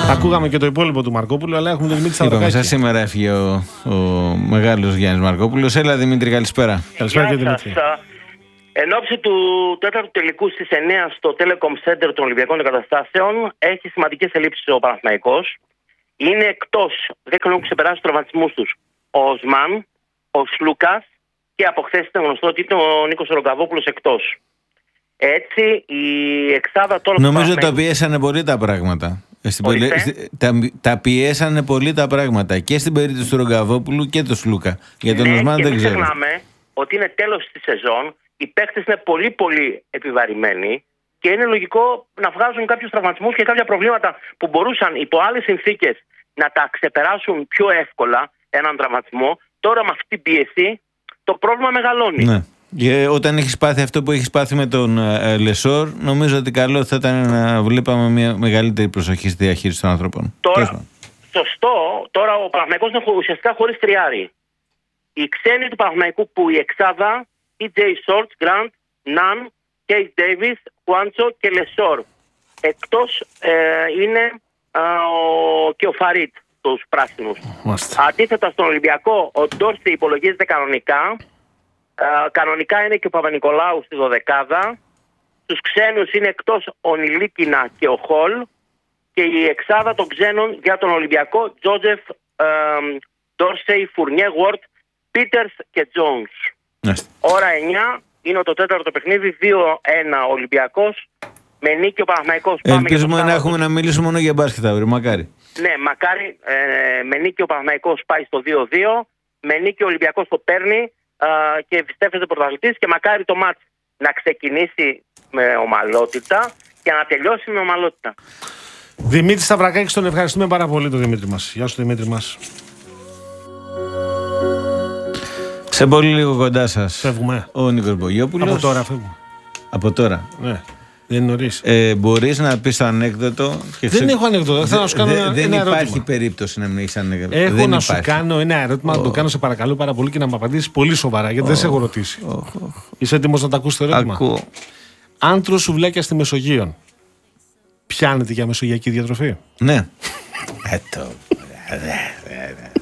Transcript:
Ακούγαμε και το υπόλοιπο του Μαρκόπουλου, αλλά έχουμε τον Δημήτρη Σταυρακάκη. Σήμερα έφυγε ο μεγάλος Γιάννης Μαρκόπουλος. Έλα Δημήτρη, καλησπέρα. Καλησπέρα και Δημήτρη. Εν ώψη του τέταρτου τελικού στις 9 στο Telecom Center των Ολυμπιακών Εγκαταστάσεων, έχει σημαντικές ελλείψεις ο Παναθηναϊκός. Είναι εκτός, δεν έχουν ξεπεράσει τους τραυματισμούς τους ο Οσμάν, ο Σλούκας και από χθες ήταν γνωστό ότι είναι ο Νίκος Ρογκαβόπουλος εκτός. Έτσι η εξάδα τώρα. Νομίζω τα πιέσανε πολύ τα πράγματα. Τα πιέσανε πολύ τα πράγματα και στην περίπτωση του Ρογκαβόπουλου και του Σλούκα. Για τον Οσμάν δεν ξέρω. Μην ξεχνάμε ότι είναι τέλος της σεζόν, οι παίκτες είναι πολύ πολύ επιβαρημένοι και είναι λογικό να βγάζουν κάποιους τραυματισμούς και κάποια προβλήματα που μπορούσαν υπό άλλες συνθήκες να τα ξεπεράσουν πιο εύκολα έναν τραυματισμό. Τώρα με αυτή την πίεση το πρόβλημα μεγαλώνει. Ναι. Και όταν έχεις πάθει αυτό που έχεις πάθει με τον Λεσόρ, νομίζω ότι καλό θα ήταν να βλέπαμε μια μεγαλύτερη προσοχή στη διαχείριση των άνθρωπων. Σωστό. Τώρα ο Παναθηναϊκός είναι ουσιαστικά χωρίς τριάρι. Οι ξένοι του Παναθηναϊκού που η εξάδα, EJ Shorts, Grant, Nunn, Case Davis, Juancho και Λεσόρ. Εκτός είναι και ο Φαρίτ, τους πράσινους. Αντίθετα στον Ολυμπιακό, ο Ντόρση υπολογίζεται κανονικά. Κανονικά είναι και ο Παπα-Νικολάου στη 12η. Τους ξένους είναι εκτός ο Νιλίκινα και ο Χολ. Και η εξάδα των ξένων για τον Ολυμπιακό, Τζόζεφ, Ντόρσεϊ, Φουρνιέ, Γουόρτ, Πίτερς και Τζόνς. Ώρα 9 είναι το τέταρτο παιχνίδι, 2-1 Ολυμπιακός με νίκη ο Παναθηναϊκός. Ελπίζουμε να έχουμε να μιλήσουμε μόνο για μπάσκετ αύριο, μακάρι. Ναι, μακάρι. Με νίκη ο Παναθηναϊκός πάει στο 2-2, με νίκη ο Ολυμπιακός το παίρνει και επιστρέφεται πρωταθλητής και μακάρι το μάτς να ξεκινήσει με ομαλότητα και να τελειώσει με ομαλότητα. Δημήτρη Σταυρακάκη, τον ευχαριστούμε πάρα πολύ τον Δημήτρη μας. Γεια σου Δημήτρη μας. Σε πολύ λίγο κοντά σας. Φεύγουμε. Ο Νίκος Μπογιόπουλος. Από τώρα φεύγουμε. Από τώρα. Ναι. Δεν είναι νωρίς. Μπορείς να πεις το ανέκδοτο. Δεν έχω ανέκδοτο. Θέλω να σου κάνω ένα δεν ερώτημα. υπάρχει περίπτωση να μην έχεις ανέκδοτο. Έχω να σου κάνω ένα ερώτημα, να το κάνω σε παρακαλώ πάρα πολύ και να μου απαντήσεις πολύ σοβαρά, γιατί δεν σε έχω ρωτήσει. Είσαι έτοιμος να το ακούσεις το ερώτημα? Ακούω. Αν τρως σουβλάκια στη Μεσογείο, πιάνετε για μεσογειακή διατροφή? Ναι.